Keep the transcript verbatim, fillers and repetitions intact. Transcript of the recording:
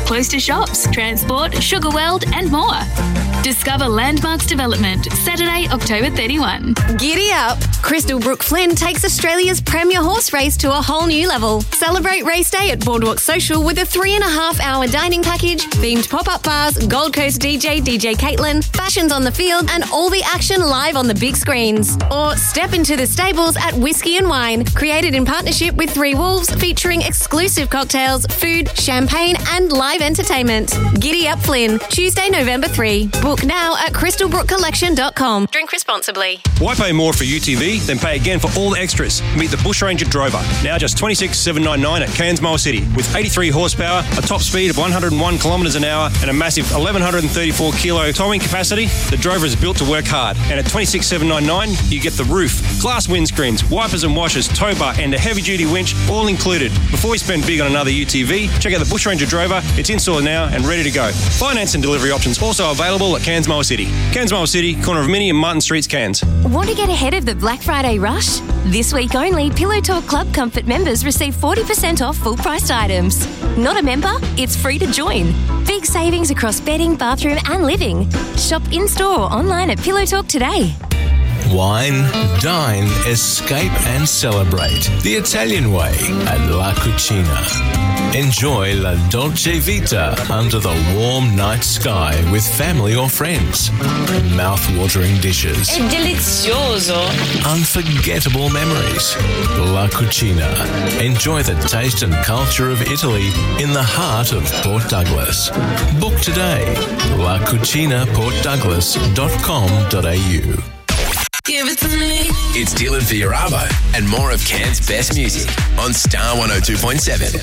close to shops, transport, Sugar World and more. Discover Landmarks Development, Saturday, October thirty-first. Giddy up! Crystal Brook Flynn takes Australia's premier horse race to a whole new level. Celebrate race day at Boardwalk Social with a three and a half hour dining package, themed pop-up bars, Gold Coast D J, D J Caitlin, fashions on the field and all the action live on the big screens. Or step into the stables at Whiskey and Wine, created in partnership with Three Wolves, featuring exclusive cocktails, food, champagne and live entertainment. Giddy up Flynn, Tuesday, November third. Book now at crystal brook collection dot com. Drink responsibly. Why pay more for U T V than pay again for all the extras? Meet the Bushranger Drover, now just twenty-six thousand seven hundred ninety-nine at Cairns Mile City. With eighty-three horsepower, a top speed of one hundred one kilometres an hour and a massive eleven thirty-four kilo towing capacity, the Drover is built to work hard. And at twenty-six thousand seven hundred ninety-nine, you get the roof, glass windscreens, wipers and washers, tow bar and a heavy-duty winch, all included. Before we spend big on another U T V, check out the Bushranger Drover. It's installed now and ready to go. Finance and delivery options also available at Cairns Mile City. Cairns Mile City, corner of Minnie and Martin Streets, Cairns. Want to get ahead of the Black Friday rush? This week only, Pillow Talk Club Comfort members receive forty percent off full-priced items. Not a member? It's free to join. Big savings across bedding, bathroom and living. Shop in-store or online at Pillow Talk today. Wine, dine, escape and celebrate the Italian way at La Cucina. Enjoy La Dolce Vita under the warm night sky with family or friends. Mouth-watering dishes. È delizioso. Unforgettable memories. La Cucina. Enjoy the taste and culture of Italy in the heart of Port Douglas. Book today. la cucina port douglas dot com dot a u. Give it to me. It's Dylan Fioravo and more of Cairns' best music on Star one oh two point seven.